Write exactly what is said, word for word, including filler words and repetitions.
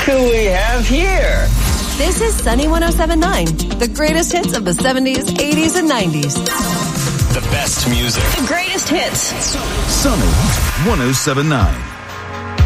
who we have here. This is Sunny one oh seven point nine, the greatest hits of the seventies, eighties, and nineties. The best music. The greatest hits. Sunny one oh seven point nine.